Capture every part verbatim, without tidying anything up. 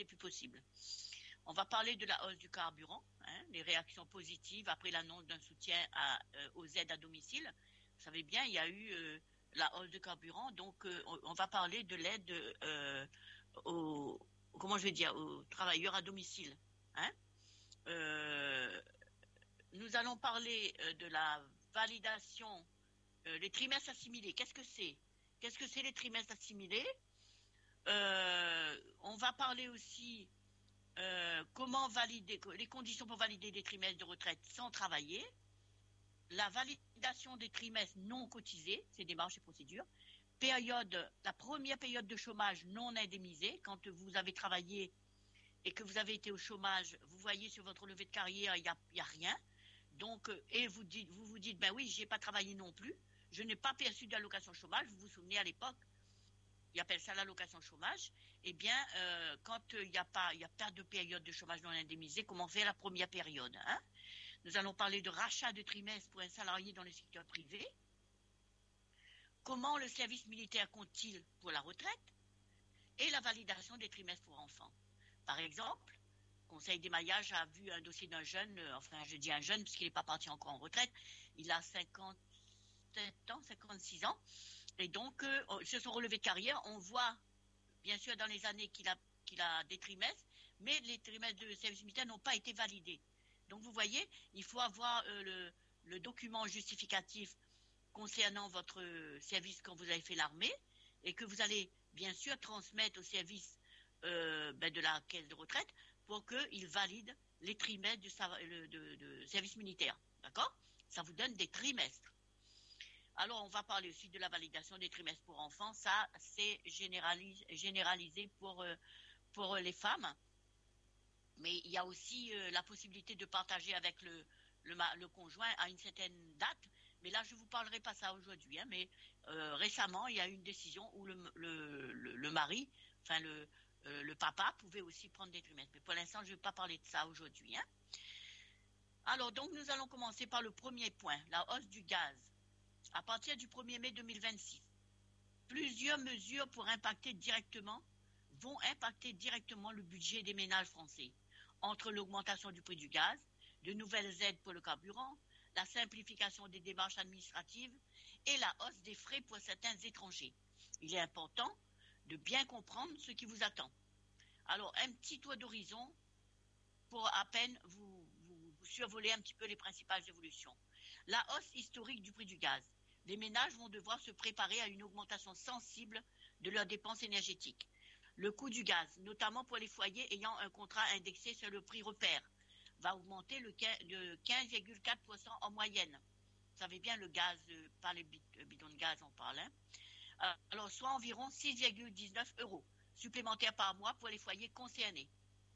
plus possible. On va parler de la hausse du carburant, hein, les réactions positives après l'annonce d'un soutien à, euh, aux aides à domicile. Vous savez bien, il y a eu euh, la hausse de carburant, donc euh, on, on va parler de l'aide euh, aux, comment je vais dire, aux travailleurs à domicile. Hein. Euh, nous allons parler euh, de la validation euh, des trimestres assimilés. Qu'est-ce que c'est? Qu'est-ce que c'est les trimestres assimilés? euh, On va parler aussi euh, comment valider, les conditions pour valider des trimestres de retraite sans travailler, la validation des trimestres non cotisés, c'est démarches et procédures, période, la première période de chômage non indemnisée, quand vous avez travaillé et que vous avez été au chômage, vous voyez sur votre relevé de carrière, il n'y a, y a rien. Donc, et vous dites, vous vous dites, ben oui, j'ai pas travaillé non plus, je n'ai pas perçu d'allocation chômage. Vous vous souvenez à l'époque, ils appellent ça l'allocation chômage. Eh bien, euh, quand il n'y a pas, il y a pas de période de chômage non indemnisée, comment faire la première période, hein? Nous allons parler de rachat de trimestre pour un salarié dans le secteur privé. Comment le service militaire compte-t-il pour la retraite? Et la validation des trimestres pour enfants. Par exemple, le Conseil d'émaillage a vu un dossier d'un jeune, euh, enfin je dis un jeune parce qu'il n'est pas parti encore en retraite, il a cinquante-sept ans, cinquante-six ans, et donc euh, sur son relevé de carrière, on voit bien sûr dans les années qu'il a, qu'il a des trimestres, mais les trimestres de service militaire n'ont pas été validés. Donc vous voyez, il faut avoir euh, le, le document justificatif concernant votre service quand vous avez fait l'armée, et que vous allez bien sûr transmettre au service euh, ben, de la caisse de retraite pour qu'il valide les trimestres du de, de, de service militaire. D'accord? Ça vous donne des trimestres. Alors, on va parler aussi de la validation des trimestres pour enfants. Ça, c'est généralisé, généralisé pour, euh, pour les femmes. Mais il y a aussi euh, la possibilité de partager avec le, le, le conjoint à une certaine date. Mais là, je ne vous parlerai pas ça aujourd'hui. Hein, mais euh, récemment, il y a eu une décision où le, le, le, le mari, enfin le, euh, le papa, pouvait aussi prendre des trimestres. Mais pour l'instant, je ne vais pas parler de ça aujourd'hui. Hein. Alors, donc, nous allons commencer par le premier point, la hausse du gaz. À partir du premier mai deux mille vingt-six, plusieurs mesures pour impacter directement, vont impacter directement le budget des ménages français. Entre l'augmentation du prix du gaz, de nouvelles aides pour le carburant, la simplification des démarches administratives et la hausse des frais pour certains étrangers. Il est important de bien comprendre ce qui vous attend. Alors, un petit tour d'horizon pour à peine vous, vous, vous survoler un petit peu les principales évolutions. La hausse historique du prix du gaz. Les ménages vont devoir se préparer à une augmentation sensible de leurs dépenses énergétiques. Le coût du gaz, notamment pour les foyers ayant un contrat indexé sur le prix repère, va augmenter de quinze virgule quatre pour cent en moyenne. Vous savez bien, le gaz, pas les bidons de gaz, on parle. Hein. Alors, soit environ six virgule dix-neuf euros supplémentaires par mois pour les foyers concernés.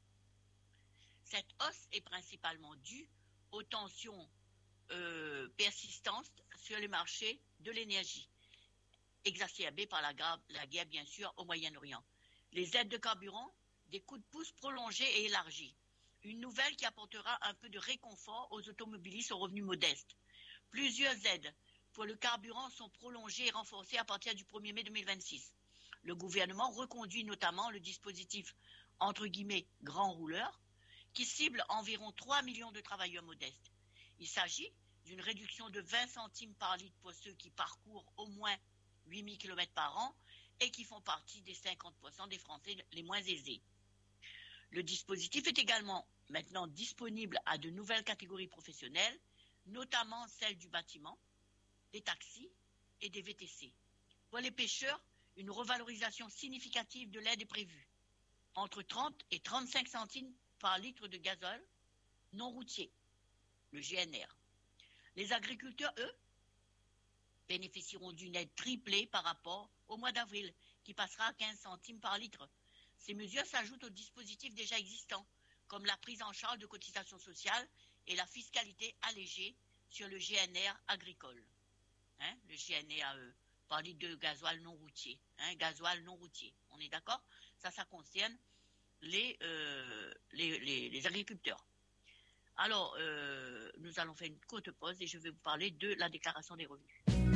Cette hausse est principalement due aux tensions euh, persistantes sur le marché de l'énergie, exacerbées par la, la guerre, bien sûr, au Moyen-Orient. Les aides de carburant, des coups de pouce prolongés et élargis. Une nouvelle qui apportera un peu de réconfort aux automobilistes aux revenus modestes. Plusieurs aides pour le carburant sont prolongées et renforcées à partir du premier mai deux mille vingt-six. Le gouvernement reconduit notamment le dispositif entre guillemets « grand rouleur » qui cible environ trois millions de travailleurs modestes. Il s'agit d'une réduction de vingt centimes par litre pour ceux qui parcourent au moins huit mille kilomètres par an et qui font partie des cinquante pour cent des Français les moins aisés. Le dispositif est également maintenant disponible à de nouvelles catégories professionnelles, notamment celles du bâtiment, des taxis et des V T C. Pour les pêcheurs, une revalorisation significative de l'aide est prévue, entre trente et trente-cinq centimes par litre de gazole non routier, le G N R. Les agriculteurs, eux, bénéficieront d'une aide triplée par rapport au mois d'avril, qui passera à quinze centimes par litre. Ces mesures s'ajoutent aux dispositifs déjà existants, comme la prise en charge de cotisations sociales et la fiscalité allégée sur le G N R agricole. Hein, le G N R A E, par litre de gasoil non routier. Hein, gasoil non routier, on est d'accord? Ça, ça concerne les, euh, les, les, les agriculteurs. Alors, euh, nous allons faire une courte pause et je vais vous parler de la déclaration des revenus.